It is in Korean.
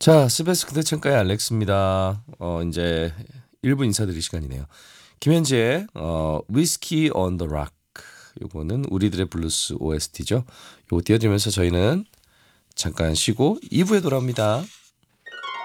자, 스베스 그대 창가의 알렉스입니다. 이제 1부 인사드릴 시간이네요. 김현지의 위스키 on the rock. 요거는 우리들의 블루스 OST죠. 요거 띄워드리면서 저희는 잠깐 쉬고 2부에 돌아옵니다.